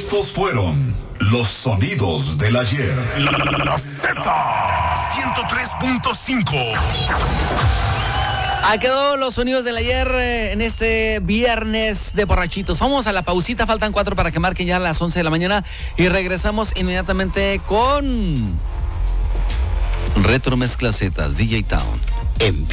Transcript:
Estos fueron los sonidos del ayer. La Z 103.5. Ahí quedó los sonidos del ayer en este viernes de borrachitos. Vamos a la pausita, faltan 4 para que marquen ya las 11 de la mañana y regresamos inmediatamente con Retro Mezcla Zetas, DJ Town.